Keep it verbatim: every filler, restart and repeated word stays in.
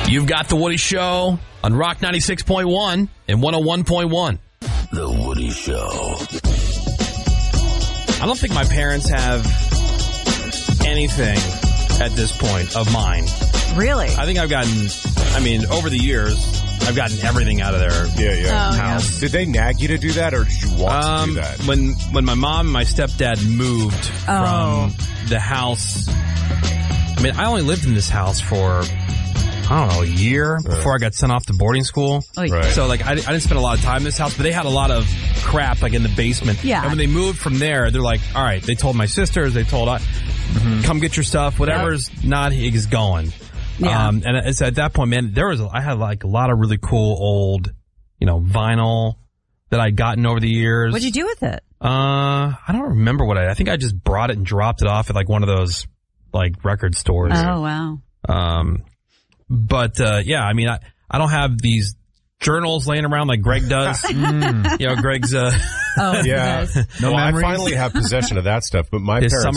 You've got The Woody Show on Rock ninety-six point one and one oh one point one. The Woody Show. I don't think my parents have anything at this point of mine. Really? I think I've gotten, I mean, over the years, I've gotten everything out of their yeah, yeah. Oh, house. Did they nag you to do that, or did you want Um, to do that? when when my mom and my stepdad moved Oh. from the house, I mean, I only lived in this house for, I don't know, a year before I got sent off to boarding school. Oh, yeah. Right. So, like, I, I didn't spend a lot of time in this house, but they had a lot of crap, like, in the basement. Yeah. And when they moved from there, they're like, all right, they told my sisters, they told us, come get your stuff, whatever's not is going. Yeah. Um, and it's at that point, man, there was, I had, like, a lot of really cool old, you know, vinyl that I'd gotten over the years. What'd you do with it? Uh, I don't remember what I, I think I just brought it and dropped it off at, like, one of those, like, record stores. Oh, wow. Um, but, uh, yeah, I mean, I, I don't have these journals laying around like Greg does. mm. You know, Greg's, uh, Oh, Yeah. yes. No, well, I finally have possession of that stuff, but my His parents